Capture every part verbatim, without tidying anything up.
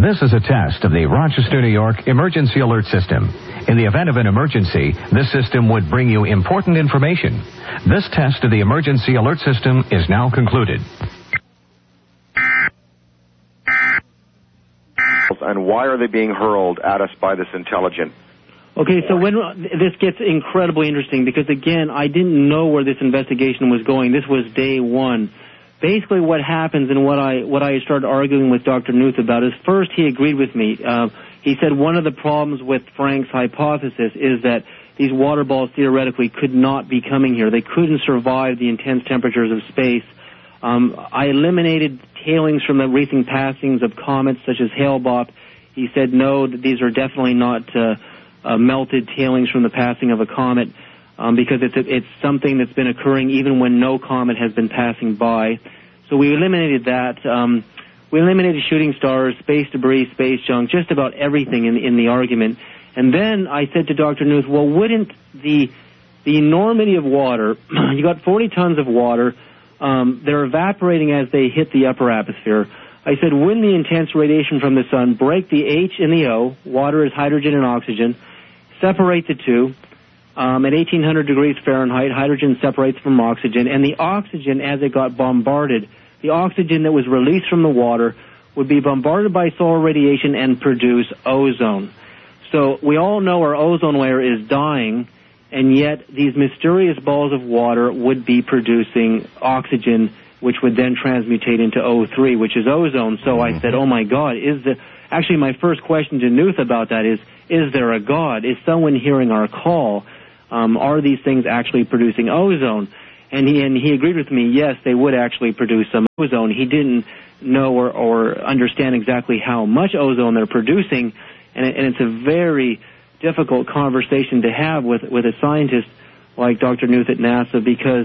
This is a test of the Rochester, New York Emergency Alert System. In the event of an emergency, this system would bring you important information. This test of the Emergency Alert System is now concluded. And why are they being hurled at us by this intelligent? Okay, so when this gets incredibly interesting, because again, I didn't know where this investigation was going. This was day one. Basically, what happens and what I what I started arguing with Doctor Knuth about is, first, he agreed with me. Uh, he said one of the problems with Frank's hypothesis is that these water balls theoretically could not be coming here. They couldn't survive the intense temperatures of space. Um, I eliminated tailings from the recent passings of comets such as Hale-Bopp. He said no, that these are definitely not uh, uh, melted tailings from the passing of a comet. Um, because it's it's something that's been occurring even when no comet has been passing by. So we eliminated that. Um, we eliminated shooting stars, space debris, space junk, just about everything in, in the argument. And then I said to Doctor Knuth, well, wouldn't the the enormity of water, you got forty tons of water, um, they're evaporating as they hit the upper atmosphere. I said, wouldn't the intense radiation from the sun break the H and the O, water is hydrogen and oxygen, separate the two? Um, at eighteen hundred degrees Fahrenheit, hydrogen separates from oxygen, and the oxygen, as it got bombarded, the oxygen that was released from the water would be bombarded by solar radiation and produce ozone. So we all know our ozone layer is dying, and yet these mysterious balls of water would be producing oxygen, which would then transmutate into O three, which is ozone. So I said, oh my God, is the... Actually, my first question to Knuth about that is, is there a God? Is someone hearing our call? Um, are these things actually producing ozone? And he and he agreed with me, yes, they would actually produce some ozone. He didn't know or, or understand exactly how much ozone they're producing, and, it, and it's a very difficult conversation to have with, with a scientist like Doctor Knuth at NASA, because,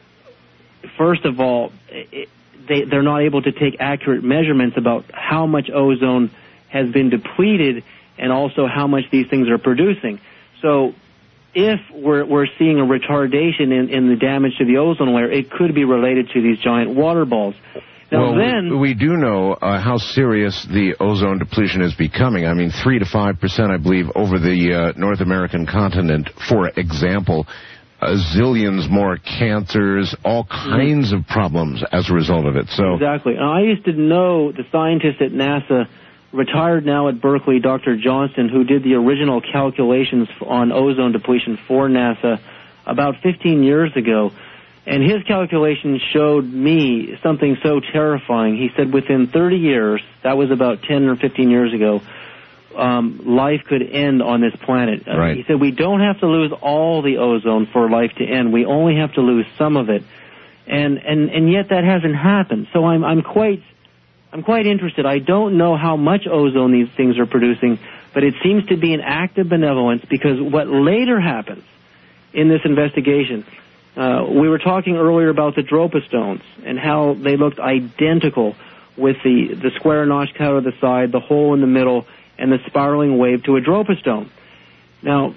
first of all, it, they, they're not able to take accurate measurements about how much ozone has been depleted and also how much these things are producing. So if we're, we're seeing a retardation in, in the damage to the ozone layer, it could be related to these giant water balls. Now well, then, we, we do know uh, how serious the ozone depletion is becoming. I mean, three to five percent, I believe, over the uh, North American continent, for example. Uh, zillions more cancers, all kinds of problems as a result of it. So exactly. And I used to know the scientist at NASA, retired now at Berkeley, Doctor Johnston, who did the original calculations on ozone depletion for NASA about fifteen years ago. And his calculations showed me something so terrifying. He said within thirty years, that was about ten or fifteen years ago, um, life could end on this planet. Uh, right. He said we don't have to lose all the ozone for life to end. We only have to lose some of it. And and, and yet that hasn't happened. So I'm I'm quite... I'm quite interested. I don't know how much ozone these things are producing, but it seems to be an act of benevolence, because what later happens in this investigation, uh, we were talking earlier about the Dropa stones and how they looked identical with the, the square notch cut of the side, the hole in the middle, and the spiraling wave to a Dropa stone. Now,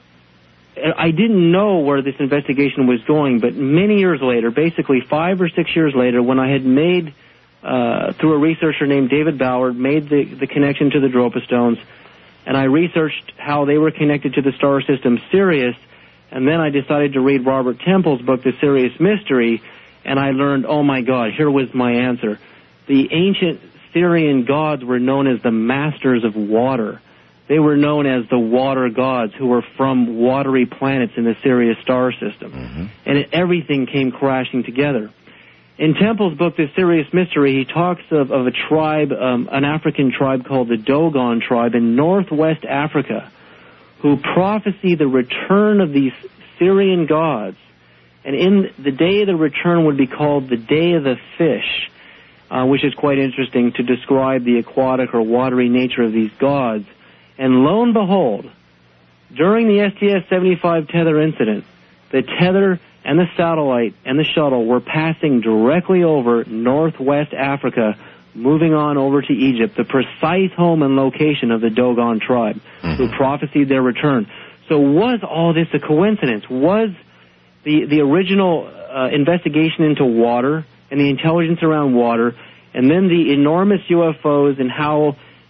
I didn't know where this investigation was going, but many years later, basically five or six years later, when I had made... Uh, through a researcher named David Ballard, made the, the connection to the Dropa stones, and I researched how they were connected to the star system Sirius, and then I decided to read Robert Temple's book, The Sirius Mystery, and I learned, oh my God, here was my answer. The ancient Syrian gods were known as the masters of water. They were known as the water gods, who were from watery planets in the Sirius star system. Mm-hmm. And it, everything came crashing together. In Temple's book, The Sirius Mystery, he talks of, of a tribe, um, an African tribe called the Dogon tribe in northwest Africa, who prophesy the return of these Syrian gods. And in the day of the return would be called the Day of the Fish, uh, which is quite interesting to describe the aquatic or watery nature of these gods. And lo and behold, during the S T S seventy-five tether incident, the tether and the satellite and the shuttle were passing directly over northwest Africa, moving on over to Egypt, the precise home and location of the Dogon tribe, mm-hmm. who prophesied their return. So was all this a coincidence? Was the, the original uh, investigation into water and the intelligence around water, and then the enormous U F Os and how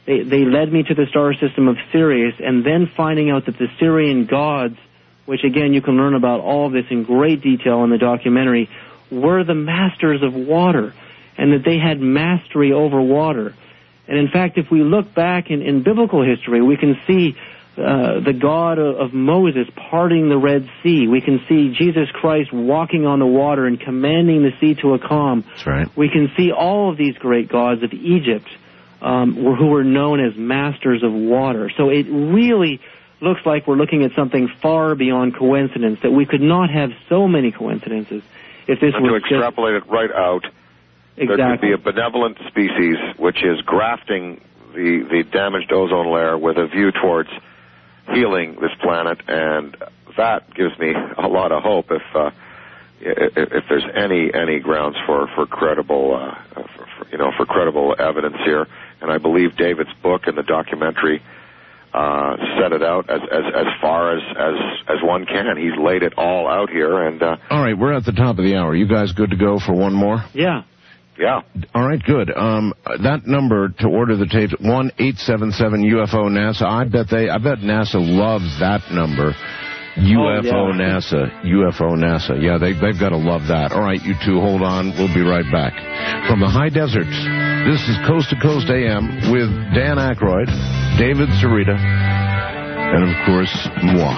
They, they led me to the star system of Sirius, and then finding out that the Syrian gods, which again you can learn about all of this in great detail in the documentary, were the masters of water, and that they had mastery over water. And in fact, if we look back in, in biblical history, we can see uh, the God of, of Moses parting the Red Sea. We can see Jesus Christ walking on the water and commanding the sea to a calm. That's right. We can see all of these great gods of Egypt um, who were known as masters of water. So it really looks like we're looking at something far beyond coincidence, that we could not have so many coincidences if this and was to extrapolate it right out. Exactly. There could be a benevolent species which is grafting the, the damaged ozone layer with a view towards healing this planet, and that gives me a lot of hope if uh, if, if there's any any grounds for for credible uh, for, for, you know for credible evidence here. And I believe David's book and the documentary uh, set it out as, as as far as as as one can. He's laid it all out here. And uh, all right, we're at the top of the hour. You guys good to go for one more? Yeah. Yeah. All right, good. Um, that number to order the tapes, one eight seven seven U F O NASA. I bet they, I bet NASA loves that number. U F O oh, yeah. NASA, U F O NASA. Yeah, they, they've got to love that. All right, you two, hold on. We'll be right back. From the high deserts, this is Coast to Coast A M with Dan Aykroyd, David Cerita, and of course, moi.